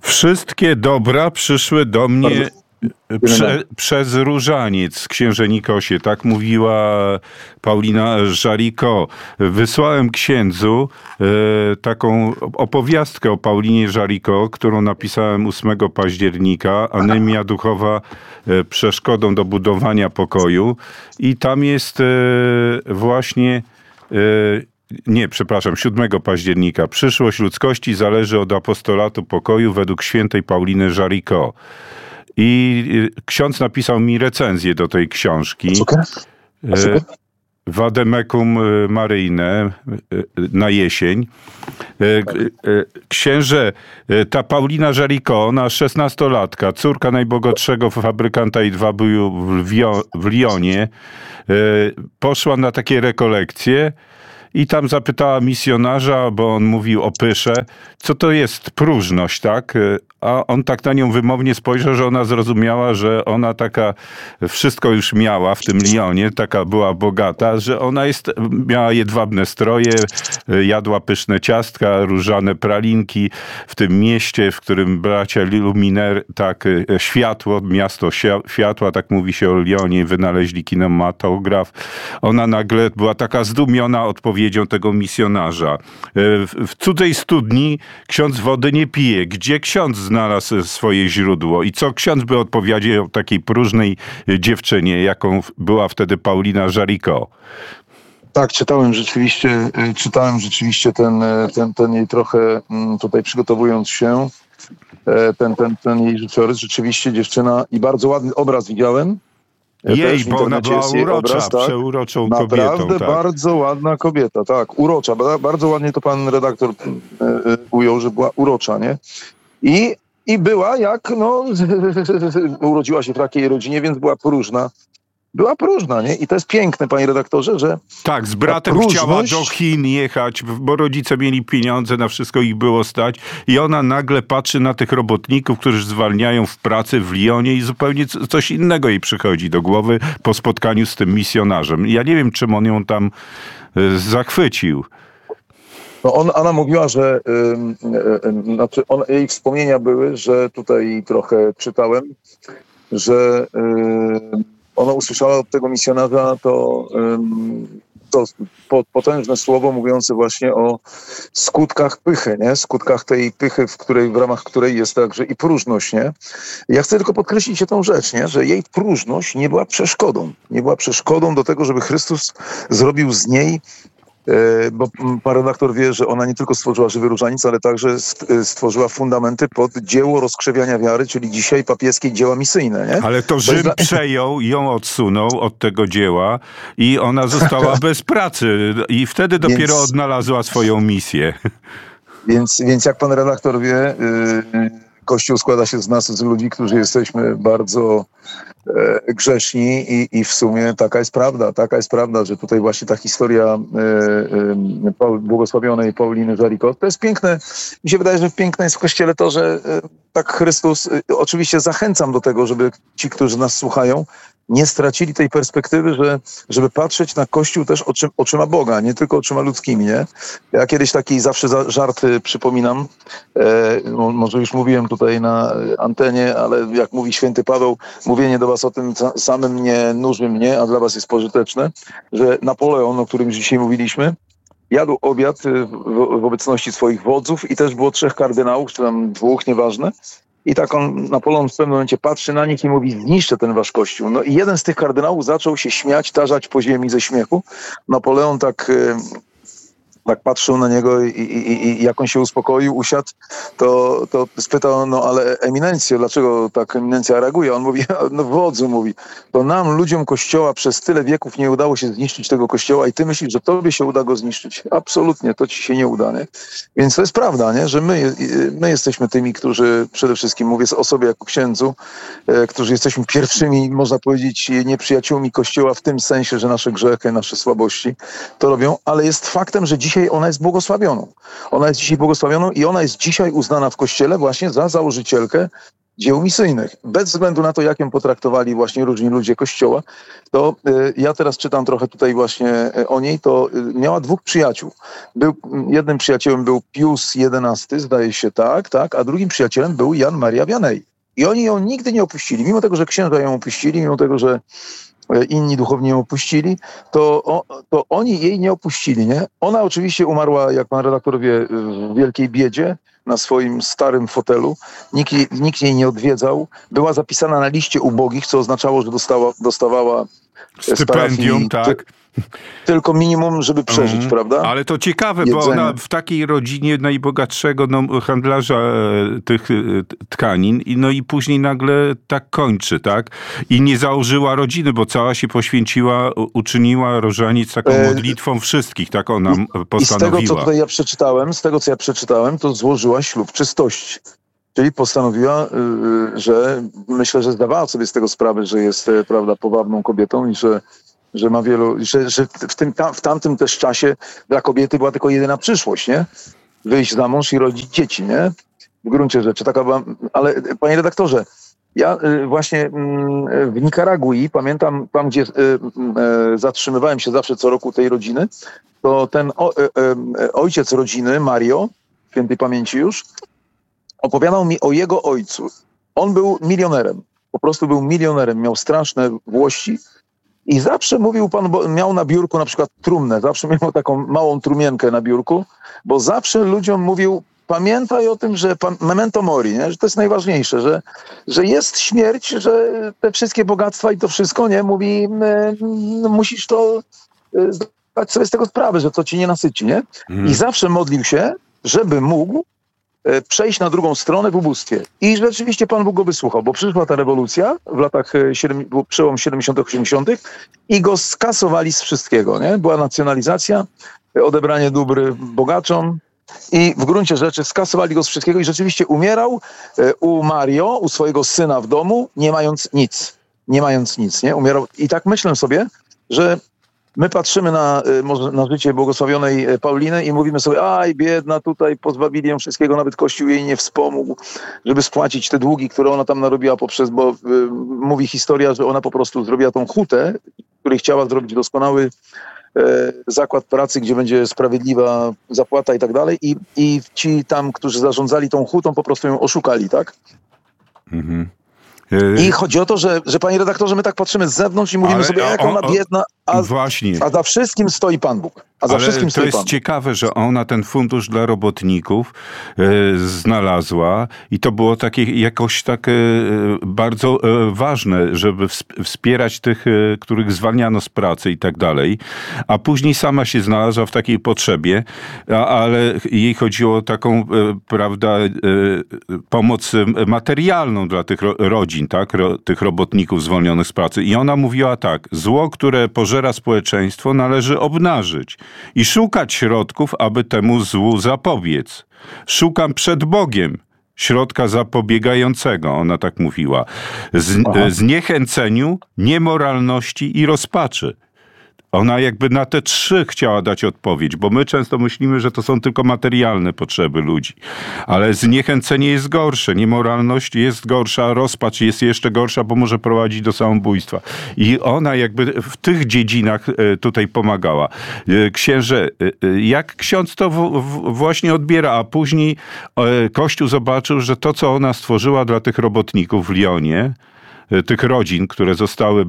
Wszystkie dobra przyszły do mnie przez różaniec, księże Nikosie, tak mówiła Paulina Jaricot. Wysłałem księdzu taką opowiastkę o Paulinie Jaricot, którą napisałem 8 października, Anemia duchowa przeszkodą do budowania pokoju. I tam jest właśnie... 7 października. Przyszłość ludzkości zależy od apostolatu pokoju według świętej Pauliny Jaricot. I ksiądz napisał mi recenzję do tej książki. Vademecum Maryjne na jesień. Księże, ta Paulina Jaricot, ona 16-latka, córka najbogatszego fabrykanta jedwabiu w Lyonie, poszła na takie rekolekcje i tam zapytała misjonarza, bo on mówił o pysze, co to jest próżność, tak? A on tak na nią wymownie spojrzał, że ona zrozumiała, że ona taka wszystko już miała w tym Lyonie, taka była bogata, że ona miała jedwabne stroje, jadła pyszne ciastka, różane pralinki w tym mieście, w którym bracia Lumière, tak, światło, miasto światła, tak mówi się o Lyonie, wynaleźli kinematograf. Ona nagle była taka zdumiona odpowiedzią tego misjonarza. W cudzej studni ksiądz wody nie pije. Gdzie ksiądz znalazł swoje źródło? I co ksiądz by odpowiedział takiej próżnej dziewczynie, jaką była wtedy Paulina Jaricot? Tak, czytałem rzeczywiście ten jej trochę, tutaj przygotowując się, ten jej życiorys, rzeczywiście dziewczyna i bardzo ładny obraz widziałem. Bo ona była urocza, przeuroczą kobietą. Naprawdę tak. Bardzo ładna kobieta, tak, urocza. Bardzo ładnie to pan redaktor ujął, że była urocza, nie? I była urodziła się w takiej rodzinie, więc była próżna. Była próżna, nie? I to jest piękne, panie redaktorze, że... Tak, z bratem chciała do Chin jechać, bo rodzice mieli pieniądze, na wszystko ich było stać. I ona nagle patrzy na tych robotników, którzy zwalniają w pracy w Lyonie i zupełnie coś innego jej przychodzi do głowy po spotkaniu z tym misjonarzem. Ja nie wiem, czym on ją tam zachwycił. No ona mówiła, że jej wspomnienia były, że tutaj trochę czytałem, że ona usłyszała od tego misjonarza to potężne słowo mówiące właśnie o skutkach pychy, nie? Skutkach tej pychy, w ramach której jest także i próżność, nie? Ja chcę tylko podkreślić tą rzecz, nie? Że jej próżność nie była przeszkodą. Nie była przeszkodą do tego, żeby Chrystus zrobił z niej, bo pan redaktor wie, że ona nie tylko stworzyła żywy różaniec, ale także stworzyła fundamenty pod dzieło rozkrzewiania wiary, czyli dzisiaj papieskie dzieła misyjne. Nie? Ale to Rzym przejął, ją odsunął od tego dzieła i ona została bez pracy i wtedy dopiero odnalazła swoją misję. Więc jak pan redaktor wie, Kościół składa się z nas, z ludzi, którzy jesteśmy bardzo grzeszni i w sumie taka jest prawda, że tutaj właśnie ta historia błogosławionej Pauliny Jaricot, to jest piękne, mi się wydaje, że piękne jest w Kościele to, że tak Chrystus, oczywiście zachęcam do tego, żeby ci, którzy nas słuchają, nie stracili tej perspektywy, żeby patrzeć na Kościół też oczyma Boga, nie tylko oczyma ludzkimi, nie? Ja kiedyś taki zawsze żart przypominam, może już mówiłem tutaj na antenie, ale jak mówi święty Paweł, mówienie do was o tym samym nie nuży mnie, a dla was jest pożyteczne, że Napoleon, o którym dzisiaj mówiliśmy, jadł obiad w obecności swoich wodzów i też było 3 kardynałów, czy tam 2, nieważne. I tak Napoleon w pewnym momencie patrzy na nich i mówi: zniszczę ten wasz kościół. No i jeden z tych kardynałów zaczął się śmiać, tarzać po ziemi ze śmiechu. Napoleon tak patrzył na niego i jak on się uspokoił, usiadł, to spytał, no ale eminencjo, dlaczego tak eminencja reaguje? On mówi, no wodzu, mówi, to nam, ludziom Kościoła, przez tyle wieków nie udało się zniszczyć tego Kościoła i ty myślisz, że tobie się uda go zniszczyć? Absolutnie, to ci się nie uda, nie? Więc to jest prawda, nie? Że my jesteśmy tymi, którzy przede wszystkim, mówię o sobie jako księdzu, którzy jesteśmy pierwszymi, można powiedzieć, nieprzyjaciółmi Kościoła w tym sensie, że nasze grzechy, nasze słabości to robią, ale jest faktem, że dzisiaj ona jest błogosławioną. Ona jest dzisiaj błogosławioną i ona jest dzisiaj uznana w Kościele właśnie za założycielkę dzieł misyjnych. Bez względu na to, jak ją potraktowali właśnie różni ludzie Kościoła, to ja teraz czytam trochę tutaj właśnie o niej, to miała 2 przyjaciół. Jednym przyjacielem był Pius XI, zdaje się tak, a drugim przyjacielem był Jan Maria Vianney. I oni ją nigdy nie opuścili. Mimo tego, że księża ją opuścili, mimo tego, że inni duchowni ją opuścili, to oni jej nie opuścili, nie? Ona oczywiście umarła, jak pan redaktor wie, w wielkiej biedzie, na swoim starym fotelu. Nikt jej nie odwiedzał. Była zapisana na liście ubogich, co oznaczało, że dostawała stypendium, tak. Tylko minimum, żeby przeżyć, prawda? Ale to ciekawe, Jedzenie. bo ona w takiej rodzinie najbogatszego handlarza tych tkanin, no i później nagle tak kończy, tak? I nie założyła rodziny, bo cała się poświęciła, uczyniła różaniec taką modlitwą wszystkich, tak ona postanowiła. I z tego, co ja przeczytałem, to złożyła ślub czystości. Czyli postanowiła, że myślę, że zdawała sobie z tego sprawę, że jest, prawda, powabną kobietą i że ma że w tamtym też czasie dla kobiety była tylko jedyna przyszłość, nie? Wyjść za mąż i rodzić dzieci, nie? W gruncie rzeczy taka była, ale panie redaktorze, ja właśnie w Nikaragui, pamiętam tam, gdzie zatrzymywałem się zawsze co roku tej rodziny, to ten ojciec rodziny, Mario, świętej pamięci już, opowiadał mi o jego ojcu. On był milionerem, po prostu był milionerem, miał straszne włości. I zawsze mówił pan, bo miał na biurku na przykład trumnę, zawsze miał taką małą trumienkę na biurku, bo zawsze ludziom mówił, pamiętaj o tym, że memento mori, nie? Że to jest najważniejsze, że jest śmierć, że te wszystkie bogactwa i to wszystko, nie? Mówi, musisz to zdać sobie z tego sprawę, że to ci nie nasyci, nie? I zawsze modlił się, żeby mógł przejść na drugą stronę w ubóstwie. I rzeczywiście Pan Bóg go wysłuchał, bo przyszła ta rewolucja w latach przełom 70., 80. i go skasowali z wszystkiego, nie? Była nacjonalizacja, odebranie dóbr bogaczom i w gruncie rzeczy skasowali go z wszystkiego i rzeczywiście umierał u Mario, u swojego syna w domu, nie mając nic, nie? Umierał. I tak myślę sobie, że my patrzymy na życie błogosławionej Pauliny i mówimy sobie, aj biedna, tutaj pozbawili ją wszystkiego, nawet Kościół jej nie wspomógł, żeby spłacić te długi, które ona tam narobiła bo mówi historia, że ona po prostu zrobiła tą hutę, której chciała zrobić doskonały zakład pracy, gdzie będzie sprawiedliwa zapłata i tak dalej i ci tam, którzy zarządzali tą hutą, po prostu ją oszukali, tak? Mhm. I chodzi o to, że panie redaktorze, my tak patrzymy z zewnątrz i mówimy sobie, jak ona biedna, a za wszystkim stoi Pan Bóg. To jest ciekawe, że ona ten fundusz dla robotników znalazła i to było jakoś takie bardzo ważne, żeby wspierać tych, których zwalniano z pracy i tak dalej, a później sama się znalazła w takiej potrzebie, ale jej chodziło o taką, prawda, pomoc materialną dla tych rodzin, tak, tych robotników zwolnionych z pracy. I ona mówiła tak, zło, które pożera społeczeństwo, należy obnażyć i szukać środków, aby temu złu zapobiec. Szukam przed Bogiem środka zapobiegającego, ona tak mówiła, zniechęceniu, niemoralności i rozpaczy. Ona jakby na te 3 chciała dać odpowiedź, bo my często myślimy, że to są tylko materialne potrzeby ludzi. Ale zniechęcenie jest gorsze, niemoralność jest gorsza, rozpacz jest jeszcze gorsza, bo może prowadzić do samobójstwa. I ona jakby w tych dziedzinach tutaj pomagała. Księże, jak ksiądz to właśnie odbiera, a później Kościół zobaczył, że to, co ona stworzyła dla tych robotników w Lyonie, tych rodzin, które zostały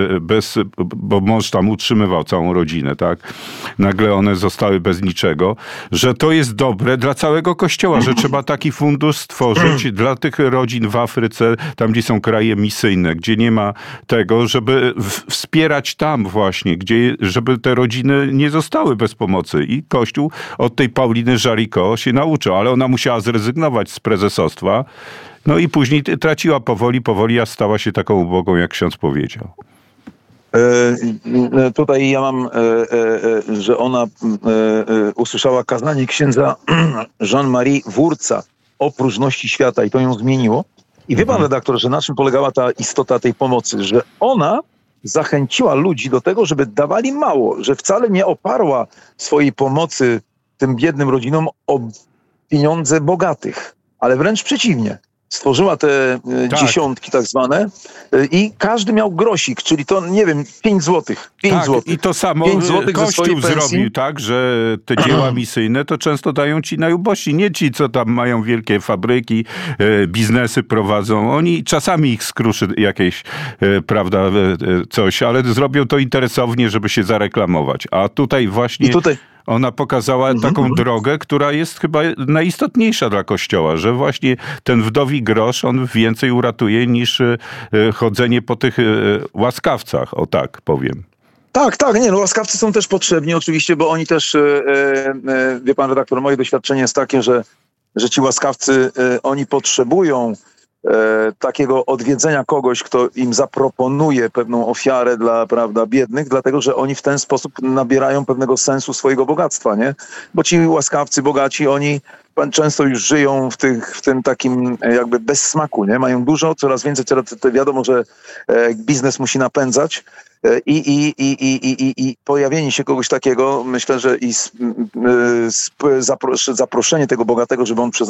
bo mąż tam utrzymywał całą rodzinę, tak? Nagle one zostały bez niczego, że to jest dobre dla całego Kościoła, że trzeba taki fundusz stworzyć dla tych rodzin w Afryce, tam gdzie są kraje misyjne, gdzie nie ma tego, żeby wspierać tam właśnie, żeby te rodziny nie zostały bez pomocy. I Kościół od tej Pauliny Jaricot się nauczył, ale ona musiała zrezygnować z prezesostwa. No i później traciła powoli, a stała się taką ubogą, jak ksiądz powiedział. Tutaj ja mam, że ona usłyszała kazanie księdza Jean-Marie Wurza o próżności świata i to ją zmieniło. I wie pan redaktor, że na czym polegała ta istota tej pomocy? Że ona zachęciła ludzi do tego, żeby dawali mało, że wcale nie oparła swojej pomocy tym biednym rodzinom o pieniądze bogatych, ale wręcz przeciwnie. stworzyła te Tak. dziesiątki tak zwane i każdy miał grosik, czyli to, nie wiem, 5 złotych. 5 Tak, złotych. i to samo 5 złotych ze swojej Kościół pensji. zrobił tak, że te dzieła misyjne to często dają ci najubożsi, nie ci, co tam mają wielkie fabryki, biznesy prowadzą. Oni czasami ich skruszy jakieś, prawda, coś, ale zrobią to interesownie, żeby się zareklamować. A tutaj właśnie ona pokazała taką drogę, która jest chyba najistotniejsza dla Kościoła, że właśnie ten wdowi grosz, on więcej uratuje niż chodzenie po tych łaskawcach, o tak powiem. Tak, nie, no łaskawcy są też potrzebni oczywiście, bo oni też, wie pan redaktor, moje doświadczenie jest takie, że ci łaskawcy, oni potrzebują takiego odwiedzenia kogoś, kto im zaproponuje pewną ofiarę dla, prawda, biednych, dlatego, że oni w ten sposób nabierają pewnego sensu swojego bogactwa, nie? Bo ci łaskawcy, bogaci, oni często już żyją w tym takim jakby bez smaku, nie? Mają dużo, coraz więcej, wiadomo, że biznes musi napędzać i pojawienie się kogoś takiego, myślę, że i zaproszenie tego bogatego, żeby on przez